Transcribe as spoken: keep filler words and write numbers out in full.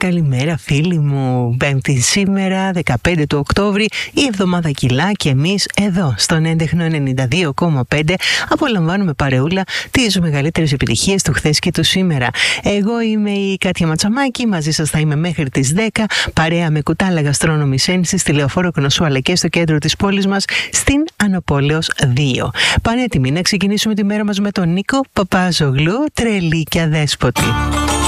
καλημέρα φίλοι μου. Πέμπτη σήμερα, δεκαπέντε του Οκτώβρη, η εβδομάδα κυλά και εμείς εδώ στον έντεχνο ενενήντα δύο κόμμα πέντε απολαμβάνουμε παρεούλα τις μεγαλύτερες επιτυχίες του χθες και του σήμερα. Εγώ είμαι η Κάτια Ματσαμάκη, μαζί σας θα είμαι μέχρι τις δέκα, παρέα με κουτάλα γαστρόνομη ένσης στη Λεωφόρο Κνωσού αλλά και στο κέντρο της πόλης μας στην Ανοπόλεως δύο. Πανέτοιμοι να ξεκινήσουμε τη μέρα μας με τον Νίκο Παπάζογλου, τρελή και αδέσποτη.